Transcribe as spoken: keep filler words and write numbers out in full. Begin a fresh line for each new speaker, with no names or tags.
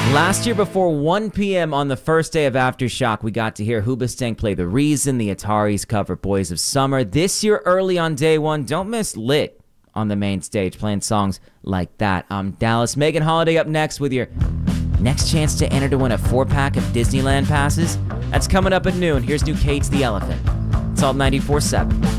Last year before one p m on the first day of Aftershock, we got to hear Hoobastank play The Reason, the Ataris cover Boys of Summer. This year early on day one, don't miss Lit on the main stage, playing songs like that. I'm Dallas. Megan Holiday up next with your next chance to enter to win a four-pack of Disneyland passes. That's coming up at noon. Here's new Kate's the Elephant. It's Alt ninety-four point seven.